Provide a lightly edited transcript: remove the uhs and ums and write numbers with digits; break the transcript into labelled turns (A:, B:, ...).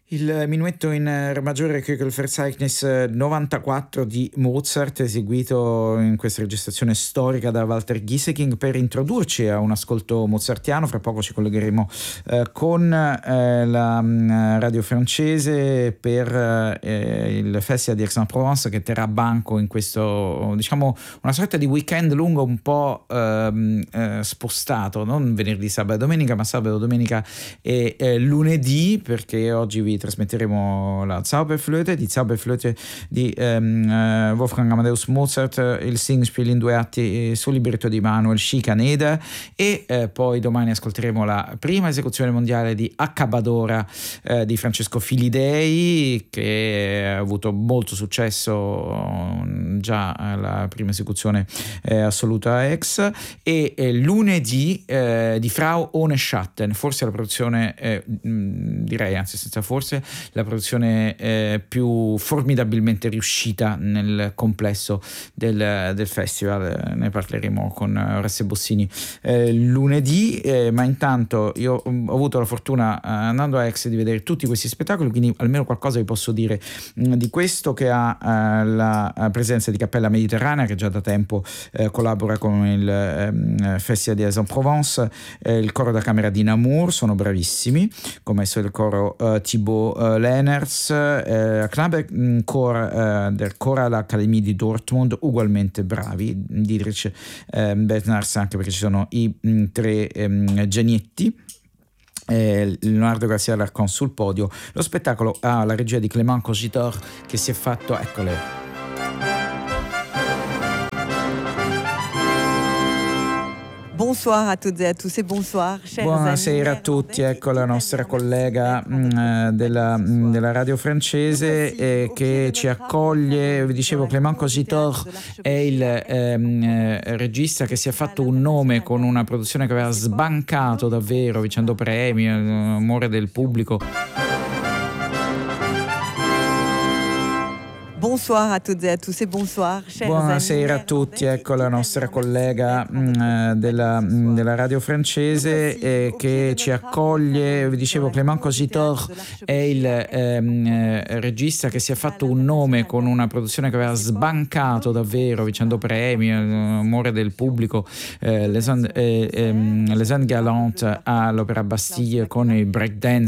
A: Il minuetto in re maggiore Verzeichnis 94 di Mozart, eseguito in questa registrazione storica da Walter Gieseking per introdurci a un ascolto mozartiano. Fra poco ci collegheremo con la radio francese per il Festival di Aix-en-Provence, che terrà banco in questo, diciamo, una sorta di weekend lungo un po' spostato, non venerdì, sabato e domenica, ma sabato, domenica e lunedì, perché oggi vi trasmetteremo la Zauberflöte di Wolfgang Amadeus Mozart, il Singspiel in 2 atti sul libretto di Manuel Schikaneder, e poi domani ascolteremo la prima esecuzione mondiale di Accabadora di Francesco Filidei, che ha avuto molto successo già la prima esecuzione assoluta a Aix, e lunedì di Frau ohne Schatten, forse la produzione direi, anzi senza forse, la produzione più formidabilmente riuscita nel complesso del festival. Ne parleremo con Oreste Bossini lunedì, ma intanto io ho avuto la fortuna, andando a Aix, di vedere tutti questi spettacoli, quindi almeno qualcosa vi posso dire di questo, che ha la presenza di Cappella Mediterranea, che già da tempo collabora con il Festival di Aix-en-Provence, il coro da camera di Namur, sono bravissimi, come il coro Thibaut Lenners, Knabenchor del Choralakademie di Dortmund, ugualmente bravi, Dietrich Bednarz, anche perché ci sono i 3 genietti, Leonardo Garcia Larcon sul podio. Lo spettacolo ha la regia di Clément Cogitor, che si è fatto, eccole.
B: Bonsoir a tutte e a tous e bonsoir, chers
A: Buonasera a tutti, ecco la nostra collega della radio francese che ci accoglie. Vi dicevo, Clément Cogitor è il regista che si è fatto un nome con una produzione che aveva sbancato davvero, vincendo premi, amore del pubblico.
B: Bonsoir a tutte e a tous e bonsoir, chers
A: Buonasera a tutti, ecco la nostra collega della radio francese che ci accoglie. Vi dicevo, Clément Cogitor è il regista che si è fatto un nome con una produzione che aveva sbancato davvero, vincendo premi, amore del pubblico, Les Andes Galantes all'Opéra Bastille, con i breakdance